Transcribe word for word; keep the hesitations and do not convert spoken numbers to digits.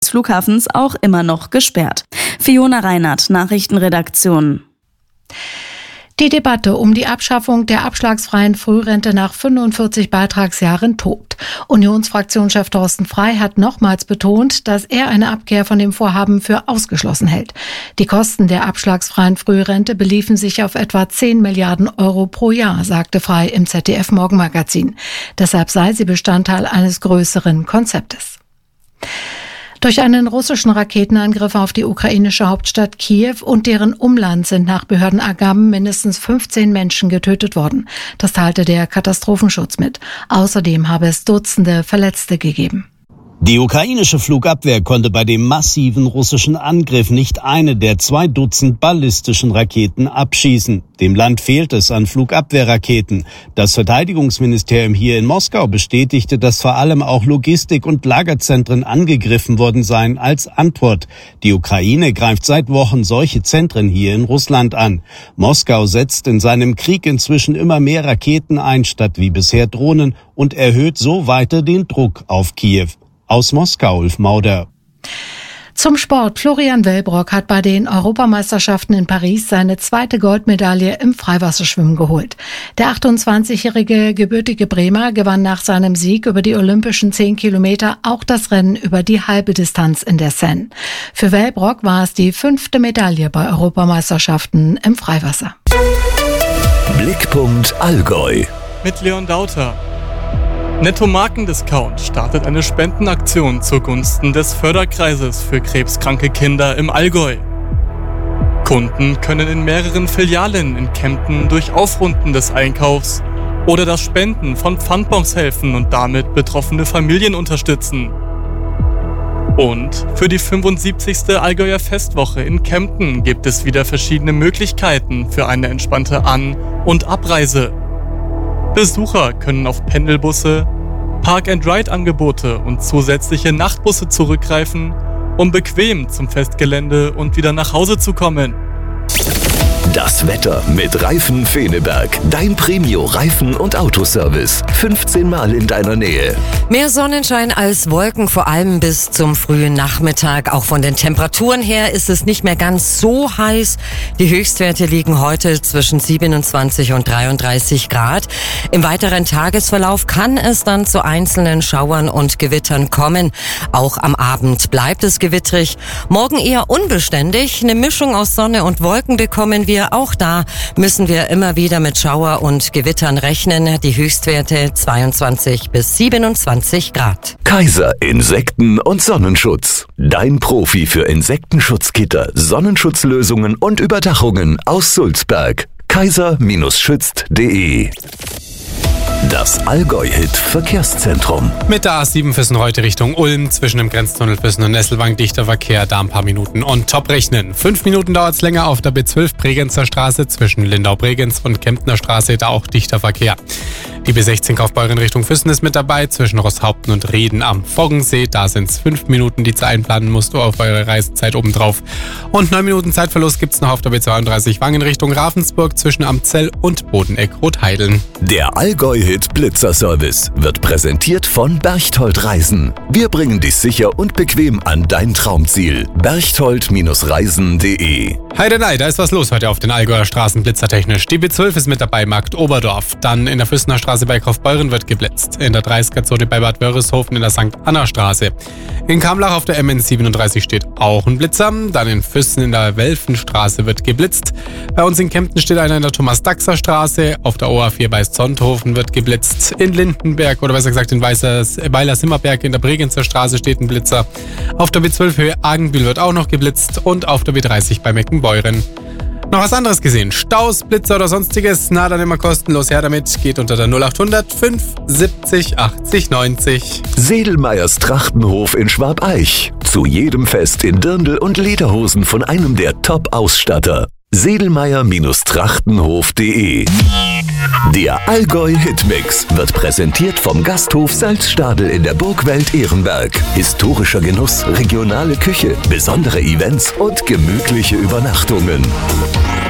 des Flughafens auch immer noch gesperrt. Fiona Reinhardt, Nachrichtenredaktion. Die Debatte um die Abschaffung der abschlagsfreien Frührente nach fünfundvierzig Beitragsjahren tobt. Unionsfraktionschef Thorsten Frey hat nochmals betont, dass er eine Abkehr von dem Vorhaben für ausgeschlossen hält. Die Kosten der abschlagsfreien Frührente beliefen sich auf etwa zehn Milliarden Euro pro Jahr, sagte Frey im Z D F-Morgenmagazin. Deshalb sei sie Bestandteil eines größeren Konzeptes. Durch einen russischen Raketenangriff auf die ukrainische Hauptstadt Kiew und deren Umland sind nach Behördenangaben mindestens fünfzehn Menschen getötet worden. Das teilte der Katastrophenschutz mit. Außerdem habe es Dutzende Verletzte gegeben. Die ukrainische Flugabwehr konnte bei dem massiven russischen Angriff nicht eine der zwei Dutzend ballistischen Raketen abschießen. Dem Land fehlt es an Flugabwehrraketen. Das Verteidigungsministerium hier in Moskau bestätigte, dass vor allem auch Logistik- und Lagerzentren angegriffen worden seien als Antwort. Die Ukraine greift seit Wochen solche Zentren hier in Russland an. Moskau setzt in seinem Krieg inzwischen immer mehr Raketen ein, statt wie bisher Drohnen, und erhöht so weiter den Druck auf Kiew. Aus Moskau, Ulf Mauder. Zum Sport. Florian Wellbrock hat bei den Europameisterschaften in Paris seine zweite Goldmedaille im Freiwasserschwimmen geholt. Der achtundzwanzigjährige gebürtige Bremer gewann nach seinem Sieg über die olympischen zehn Kilometer auch das Rennen über die halbe Distanz in der Seine. Für Wellbrock war es die fünfte Medaille bei Europameisterschaften im Freiwasser. Blickpunkt Allgäu. Mit Leon Dauter. Netto Markendiscount startet eine Spendenaktion zugunsten des Förderkreises für krebskranke Kinder im Allgäu. Kunden können in mehreren Filialen in Kempten durch Aufrunden des Einkaufs oder das Spenden von Pfandbons helfen und damit betroffene Familien unterstützen. Und für die fünfundsiebzigste Allgäuer Festwoche in Kempten gibt es wieder verschiedene Möglichkeiten für eine entspannte An- und Abreise. Besucher können auf Pendelbusse, Park-and-Ride-Angebote und zusätzliche Nachtbusse zurückgreifen, um bequem zum Festgelände und wieder nach Hause zu kommen. Das Wetter mit Reifen Feneberg. Dein Premio-Reifen- und Autoservice. fünfzehn Mal in deiner Nähe. Mehr Sonnenschein als Wolken, vor allem bis zum frühen Nachmittag. Auch von den Temperaturen her ist es nicht mehr ganz so heiß. Die Höchstwerte liegen heute zwischen siebenundzwanzig und dreiunddreißig Grad. Im weiteren Tagesverlauf kann es dann zu einzelnen Schauern und Gewittern kommen. Auch am Abend bleibt es gewittrig. Morgen eher unbeständig. Eine Mischung aus Sonne und Wolken bekommen wir. Auch da müssen wir immer wieder mit Schauer und Gewittern rechnen. Die Höchstwerte zweiundzwanzig bis siebenundzwanzig Grad. Kaiser Insekten- und Sonnenschutz. Dein Profi für Insektenschutzgitter, Sonnenschutzlösungen und Überdachungen aus Sulzberg. kaiser schützt punkt de. Das Allgäu-Hit-Verkehrszentrum. Mit der A sieben Füssen heute Richtung Ulm, zwischen dem Grenztunnel Füssen und Nesselwang dichter Verkehr, da ein paar Minuten on top rechnen. Fünf Minuten dauert es länger auf der B zwölf Bregenzer Straße zwischen Lindau-Bregenz und Kemptner Straße, da auch dichter Verkehr. Die B sechzehn Kaufbeuren Richtung Füssen ist mit dabei, zwischen Rosshaupten und Reden am Foggensee. Da sind es fünf Minuten, die du einplanen musst auf eure Reisezeit obendrauf. Und neun Minuten Zeitverlust gibt es noch auf der B zweiunddreißig Wangen Richtung Ravensburg zwischen Amzell und Bodeneck-Rotheideln. Der Allgäu-Hit Blitzer-Service wird präsentiert von Berchtold Reisen. Wir bringen dich sicher und bequem an dein Traumziel. berchtold Reisen punkt de. Heidenei, da ist was los heute auf den Allgäuer Straßen blitzertechnisch. Die B zwölf ist mit dabei, Markt Oberdorf. Dann in der Füssener Straße bei Kaufbeuren wird geblitzt. In der dreißiger-Zone bei Bad Wörishofen in der Sankt Anna Straße. In Kamlach auf der M N siebenunddreißig steht auch ein Blitzer. Dann in Füssen in der Welfenstraße wird geblitzt. Bei uns in Kempten steht einer in der Thomas-Daxer Straße. Auf der O A vier bei Sonthofen wird geblitzt. In Lindenberg, oder besser gesagt in Weiler-Simmerberg in der Bregenzer Straße steht ein Blitzer. Auf der B zwölf Höhe Argenbühl wird auch noch geblitzt. Und auf der B dreißig bei Meckenbeuren. Noch was anderes gesehen? Staus, Blitzer oder sonstiges? Na, dann immer kostenlos her damit. Geht unter der null achthundert fünf siebzig achtzig neunzig. Sedelmeyers Trachtenhof in Schwabeich. Zu jedem Fest in Dirndl und Lederhosen von einem der Top-Ausstatter. Sedelmeyer Trachtenhof punkt de. Der Allgäu Hitmix wird präsentiert vom Gasthof Salzstadel in der Burgwelt Ehrenberg. Historischer Genuss, regionale Küche, besondere Events und gemütliche Übernachtungen.